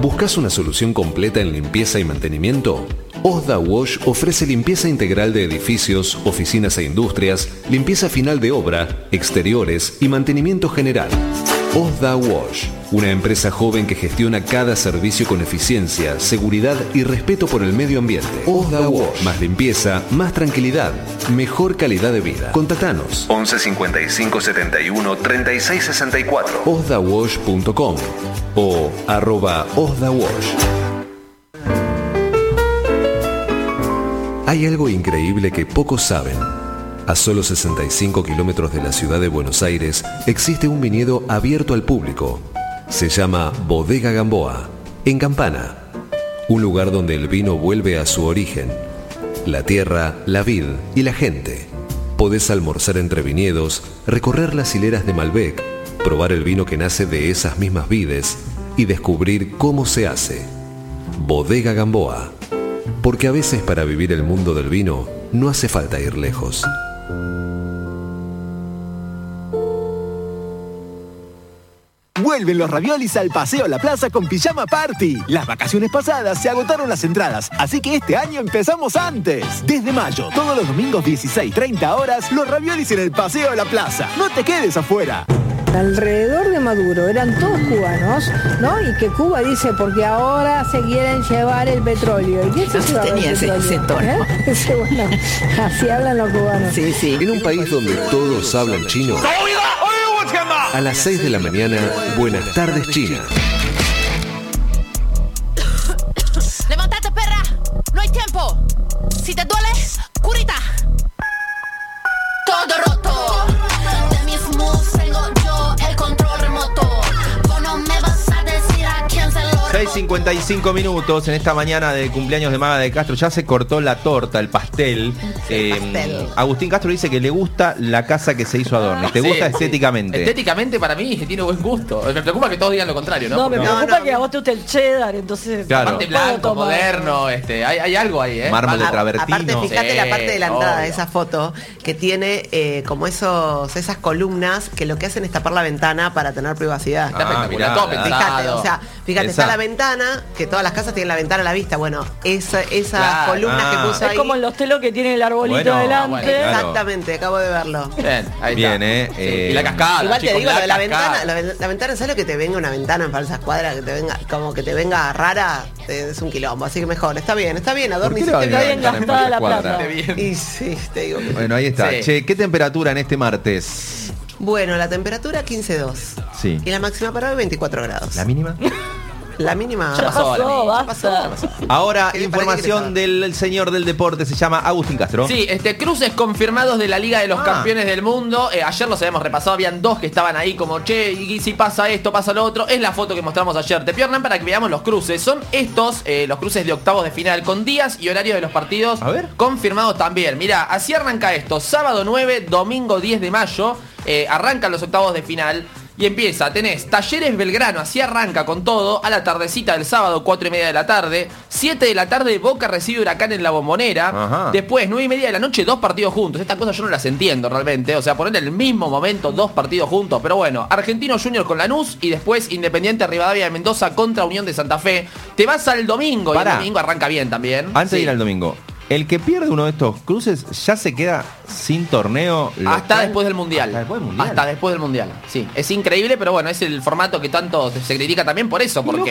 ¿Buscas una solución completa en limpieza y mantenimiento? Osda Wash ofrece limpieza integral de edificios, oficinas e industrias, limpieza final de obra, exteriores y mantenimiento general. Osda Wash, una empresa joven que gestiona cada servicio con eficiencia, seguridad y respeto por el medio ambiente. Osda Wash, más limpieza, más tranquilidad, mejor calidad de vida. Contactanos 11 55 71 36 64 osdawash.com o @osdawash. Hay algo increíble que pocos saben. A solo 65 kilómetros de la ciudad de Buenos Aires existe un viñedo abierto al público. Se llama Bodega Gamboa, en Campana. Un lugar donde el vino vuelve a su origen. La tierra, la vid y la gente. Podés almorzar entre viñedos, recorrer las hileras de Malbec, probar el vino que nace de esas mismas vides y descubrir cómo se hace. Bodega Gamboa. Porque a veces para vivir el mundo del vino no hace falta ir lejos. Vuelven los raviolis al Paseo La Plaza con Pijama Party. Las vacaciones pasadas se agotaron las entradas, así que este año empezamos antes. Desde mayo, todos los domingos 16:30 horas, los raviolis en el Paseo La Plaza. No te quedes afuera. Alrededor de Maduro eran todos cubanos, ¿no? Y que Cuba dice, porque ahora se quieren llevar el petróleo. ¿Y quién se lleva el petróleo? Ese tono. Bueno, así hablan los cubanos. Sí, sí. En un país donde todos hablan chino, a las 6 de la mañana, Buenas tardes, China. ¡Levántate, perra! ¡No hay tiempo! Si te duele, curita. Todo roto. De mis moves tengo yo el control remoto. Vos no me vas a decir a quién se lo remoto. 6:55 minutos en esta mañana de cumpleaños de Maga de Castro. Ya se cortó la torta, el pastel. Agustín Castro dice que le gusta la casa que se hizo Adorni. ¿Te gusta estéticamente? Estéticamente para mí tiene buen gusto. Me preocupa que todos digan lo contrario, ¿no? No, me preocupa que a vos te guste el cheddar, entonces... Claro. Aparte blanco, moderno, hay algo ahí, ¿eh? Mármol de travertino. Aparte, fíjate la parte de la entrada de obvio. esa foto, que tiene como esas columnas que lo que hacen es tapar la ventana para tener privacidad. Está espectacular, todo Fíjate, pensado. o sea, fíjate, está la ventana, que todas las casas tienen la ventana a la vista. Bueno, esas columnas que puso ahí. Es como en los telos que tienen el arbolito delante. Bueno, claro. Exactamente, acabo de verlo. Bien, ahí Bien, está. Y la cascada. Igual te chicos, digo, lo de la cascada. ventana, la ventana, ¿sabes lo que te venga una ventana en falsas cuadras? Que te venga rara, es un quilombo, así que mejor. Está bien, Adorni. ¿Por qué le va a Está bien ventana en gastada la falsas plata. cuadras? Y sí, te digo. Bueno, ahí está. Sí. Che, ¿qué temperatura en este martes? Bueno, la temperatura 15,2. Sí. Y la máxima para hoy 24 grados. ¿La mínima? La mínima. Ya pasó, basta. Ahora, ¿Qué le información parece que del señor del deporte, se llama Agustín Castro. Sí, cruces confirmados de la Liga de los Campeones del Mundo. Ayer los habíamos repasado, habían dos que estaban ahí como, che, y si pasa esto, pasa lo otro. Es la foto que mostramos ayer. Te pierdan para que veamos los cruces. Son estos, los cruces de octavos de final, con días y horarios de los partidos confirmados también. Mirá, así arranca esto. Sábado 9, domingo 10 de mayo, arrancan los octavos de final. Y empieza, tenés Talleres Belgrano, así arranca con todo, a la tardecita del sábado, 4:30 de la tarde. 7 de la tarde, Boca recibe Huracán en la Bombonera. Ajá. Después, 9:30 de la noche, dos partidos juntos. Estas cosas yo no las entiendo realmente. O sea, poner en el mismo momento dos partidos juntos. Pero bueno, Argentino Junior con Lanús y después Independiente Rivadavia de Mendoza contra Unión de Santa Fe. Te vas al domingo y el domingo arranca bien también. Antes de Sí. ir al domingo, el que pierde uno de estos cruces ya se queda sin torneo Hasta después del Mundial. Hasta después del Mundial. Hasta después del Mundial. Sí, es increíble, pero bueno, es el formato que tanto se critica también por eso. Porque